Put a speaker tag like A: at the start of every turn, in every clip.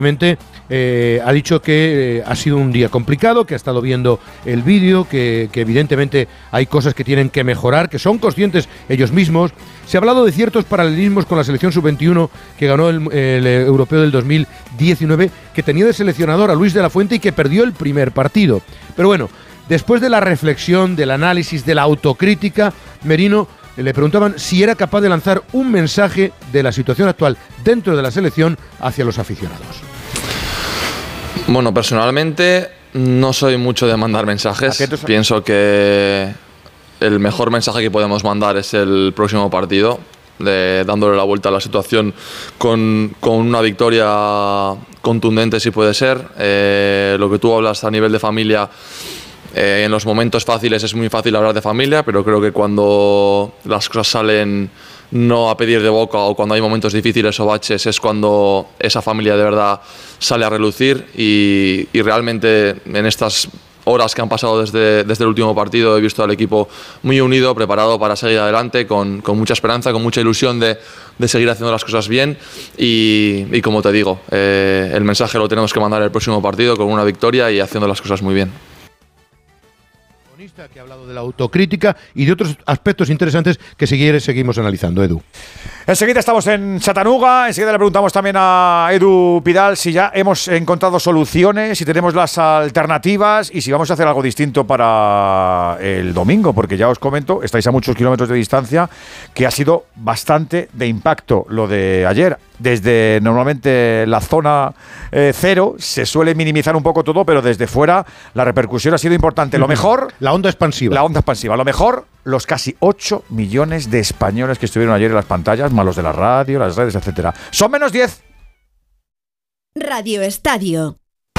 A: Ha dicho que ha sido un día complicado, que ha estado viendo el vídeo, que evidentemente hay cosas que tienen que mejorar, que son conscientes ellos mismos. Se ha hablado de ciertos paralelismos con la selección sub-21 que ganó el europeo del 2019, que tenía de seleccionador a Luis de la Fuente y que perdió el primer partido. Pero bueno, después de la reflexión, del análisis, de la autocrítica, Merino le preguntaban si era capaz de lanzar un mensaje de la situación actual dentro de la selección hacia los aficionados.
B: Bueno, personalmente no soy mucho de mandar mensajes. Pienso que el mejor mensaje que podemos mandar es el próximo partido, dándole la vuelta a la situación con una victoria contundente, si puede ser. Lo que tú hablas a nivel de familia, en los momentos fáciles es muy fácil hablar de familia, pero creo que cuando las cosas salen no a pedir de boca o cuando hay momentos difíciles o baches es cuando esa familia de verdad sale a relucir y realmente en estas horas que han pasado desde el último partido he visto al equipo muy unido, preparado para seguir adelante, con mucha esperanza, con mucha ilusión de seguir haciendo las cosas bien y como te digo, el mensaje lo tenemos que mandar el próximo partido con una victoria y haciendo las cosas muy bien.
A: Que ha hablado de la autocrítica y de otros aspectos interesantes que si quieres seguimos analizando, Edu.
C: Enseguida estamos en Chattanooga, enseguida le preguntamos también a Edu Pidal si ya hemos encontrado soluciones, si tenemos las alternativas y si vamos a hacer algo distinto para el domingo, porque ya os comento, estáis a muchos kilómetros de distancia, que ha sido bastante de impacto lo de ayer. Desde normalmente la zona cero se suele minimizar un poco todo, pero desde fuera la repercusión ha sido importante. Lo mejor…
A: La onda expansiva.
C: La onda expansiva. Lo mejor, los casi 8 millones de españoles que estuvieron ayer en las pantallas, más los de la radio, las redes, etcétera. Son menos 10.
D: Radio Estadio.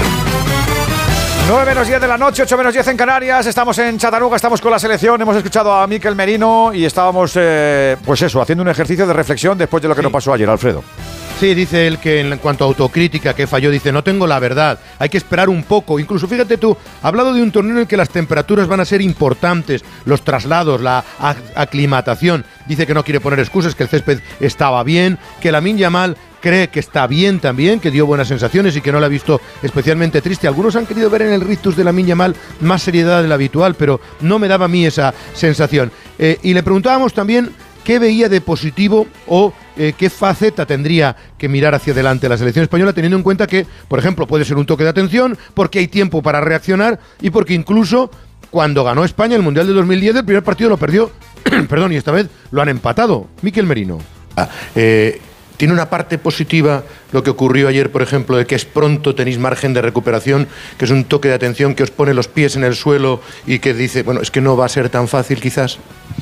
C: 9 menos 10 de la noche, 8 menos 10 en Canarias. Estamos en Chattanooga, estamos con la selección. Hemos escuchado a Mikel Merino y estábamos, pues eso, haciendo un ejercicio de reflexión después de lo que nos pasó ayer, Alfredo.
A: Sí, dice él que en cuanto a autocrítica, que falló, dice, no tengo la verdad, hay que esperar un poco. Incluso, fíjate tú, ha hablado de un torneo en el que las temperaturas van a ser importantes, los traslados, la aclimatación. Dice que no quiere poner excusas, que el césped estaba bien, que Lamine Yamal cree que está bien también, que dio buenas sensaciones y que no la ha visto especialmente triste. Algunos han querido ver en el rictus de Lamine Yamal más seriedad de la habitual, pero no me daba a mí esa sensación. Y le preguntábamos también qué veía de positivo o qué faceta tendría que mirar hacia adelante la selección española, teniendo en cuenta que, por ejemplo, puede ser un toque de atención, porque hay tiempo para reaccionar y porque incluso cuando ganó España el Mundial de 2010, el primer partido lo perdió, perdón, y esta vez lo han empatado. Mikel Merino. ¿Tiene una parte positiva lo que ocurrió ayer, por ejemplo, de que es pronto, tenéis margen de recuperación, que es un toque de atención que os pone los pies en el suelo y que dice, bueno, es que no va a ser tan fácil quizás?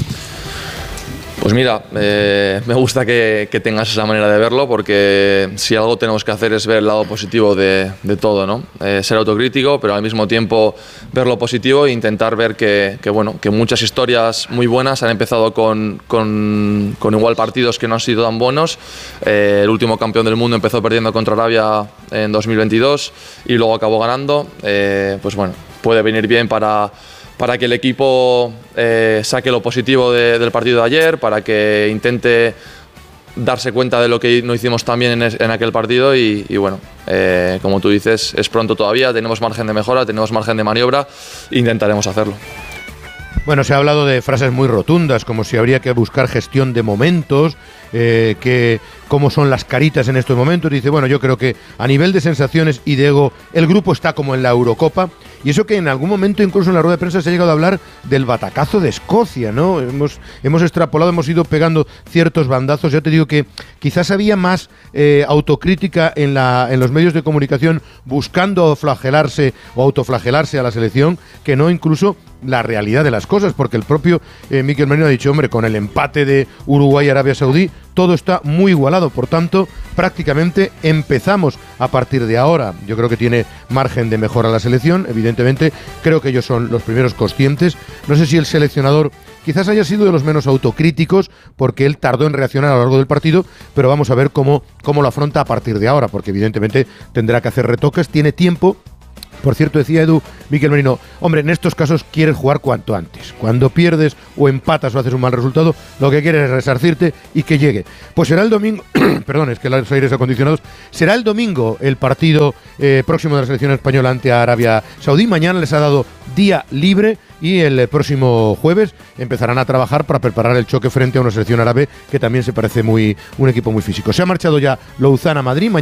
B: Pues mira, me gusta que tengas esa manera de verlo, porque si algo tenemos que hacer es ver el lado positivo de todo, ¿no? Ser autocrítico, pero al mismo tiempo ver lo positivo e intentar ver que muchas historias muy buenas han empezado con igual partidos que no han sido tan buenos. El último campeón del mundo empezó perdiendo contra Arabia en 2022 y luego acabó ganando. Pues bueno, puede venir bien para que el equipo saque lo positivo del partido de ayer, para que intente darse cuenta de lo que no hicimos tan bien en aquel partido y bueno, como tú dices, es pronto todavía, tenemos margen de mejora, tenemos margen de maniobra, intentaremos hacerlo.
A: Bueno, se ha hablado de frases muy rotundas, como si habría que buscar gestión de momentos, que cómo son las caritas en estos momentos. Dice, bueno, yo creo que a nivel de sensaciones y de ego, el grupo está como en la Eurocopa, y eso que en algún momento, incluso en la rueda de prensa, se ha llegado a hablar del batacazo de Escocia, ¿no? Hemos extrapolado, hemos ido pegando ciertos bandazos. Yo te digo que quizás había más autocrítica en los medios de comunicación buscando flagelarse o autoflagelarse a la selección, que no incluso la realidad de las cosas, porque el propio Mikel Merino ha dicho, hombre, con el empate de Uruguay y Arabia Saudí, todo está muy igualado, por tanto, prácticamente empezamos a partir de ahora. Yo creo que tiene margen de mejora la selección, evidentemente, creo que ellos son los primeros conscientes. No sé si el seleccionador quizás haya sido de los menos autocríticos, porque él tardó en reaccionar a lo largo del partido, pero vamos a ver cómo lo afronta a partir de ahora, porque evidentemente tendrá que hacer retoques, tiene tiempo. Por cierto, decía Edu Miquel Merino, hombre, en estos casos quieres jugar cuanto antes. Cuando pierdes o empatas o haces un mal resultado, lo que quieres es resarcirte y que llegue. Pues será el domingo, perdón, es que los aires acondicionados, será el domingo el partido próximo de la selección española ante Arabia Saudí. Mañana les ha dado día libre y el próximo jueves empezarán a trabajar para preparar el choque frente a una selección árabe que también se parece un equipo muy físico. Se ha marchado ya Louzán a Madrid.